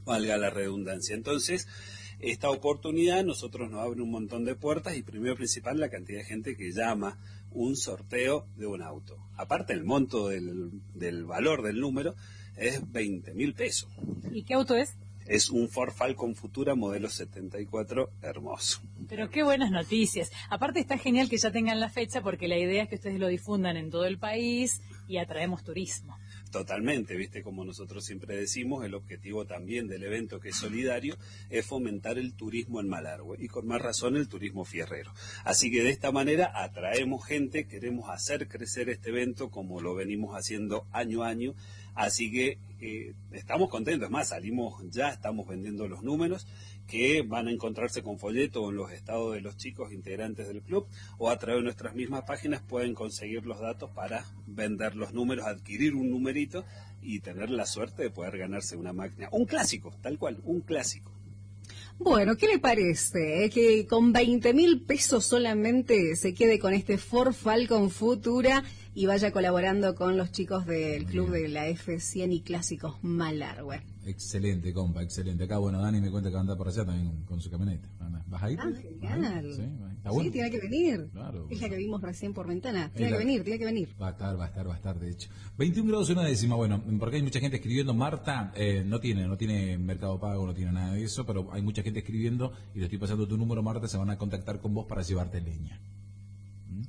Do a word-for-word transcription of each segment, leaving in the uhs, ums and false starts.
valga la redundancia. Entonces, esta oportunidad nosotros nos abre un montón de puertas y primero principal la cantidad de gente que llama un sorteo de un auto. Aparte el monto del, del valor del número es veinte mil pesos. ¿Y qué auto es? Es un Ford Falcon Futura modelo setenta y cuatro hermoso. Pero qué buenas noticias. Aparte está genial que ya tengan la fecha porque la idea es que ustedes lo difundan en todo el país y atraemos turismo. Totalmente, viste, como nosotros siempre decimos, el objetivo también del evento, que es solidario, es fomentar el turismo en Malargüe y con más razón el turismo fierrero. Así que de esta manera atraemos gente, queremos hacer crecer este evento como lo venimos haciendo año a año, así que eh, estamos contentos, es más, salimos ya, estamos vendiendo los números que van a encontrarse con folleto en los estados de los chicos integrantes del club o a través de nuestras mismas páginas pueden conseguir los datos para vender los números, adquirir un numerito y tener la suerte de poder ganarse una máquina. Un clásico, tal cual, un clásico. Bueno, ¿qué le parece? Eh? Que con veinte mil pesos solamente se quede con este Ford Falcon Futura y vaya colaborando con los chicos del club de la F cien y Clásicos Malargüe. Excelente, compa, excelente. Acá, bueno, Dani me cuenta que anda por allá también con su camioneta. ¿Vas a ir? Ah, genial. Sí, está sí bueno. Tiene que venir. Claro. Es la que vimos recién por ventana. Tiene la... que venir, tiene que venir. Va a estar, va a estar, va a estar, de hecho. veintiún grados y una décima, bueno, porque hay mucha gente escribiendo. Marta eh, no tiene, no tiene Mercado Pago, no tiene nada de eso, pero hay mucha gente escribiendo y le estoy pasando tu número, Marta, se van a contactar con vos para llevarte leña. ¿Mm?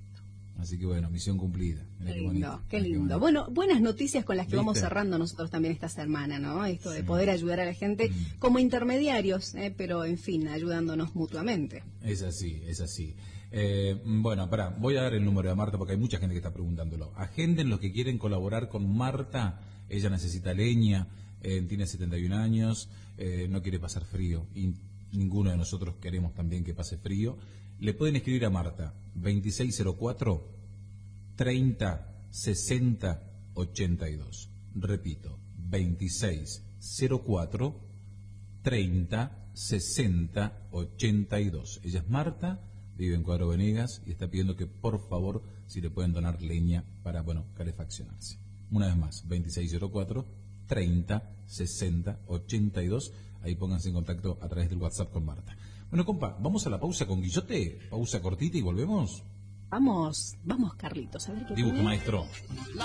Así que bueno, misión cumplida. Qué lindo, qué lindo. Bueno, buenas noticias con las que ¿Viste? vamos cerrando nosotros también esta semana, ¿no? Esto de sí. poder ayudar a la gente mm. como intermediarios, ¿eh? Pero en fin, ayudándonos mutuamente. Es así, es así. Eh, bueno, pará, voy a dar el número de Marta porque hay mucha gente que está preguntándolo. Agenden los que quieren colaborar con Marta. Ella necesita leña, eh, tiene setenta y un años, eh, no quiere pasar frío y ninguno de nosotros queremos también que pase frío. Le pueden escribir a Marta, veintiséis cero cuatro, treinta, sesenta, ochenta y dos. Repito, veintiséis cero cuatro, treinta, sesenta, ochenta y dos. Ella es Marta, vive en Cuadro Venegas y está pidiendo que por favor si le pueden donar leña para, bueno, calefaccionarse. Una vez más, veintiséis cero cuatro, treinta, sesenta, ochenta y dos. Ahí pónganse en contacto a través del WhatsApp con Marta. Bueno, compa, vamos a la pausa con Guillote, pausa cortita y volvemos. Vamos, vamos Carlitos, a ver qué Dibujo, maestro.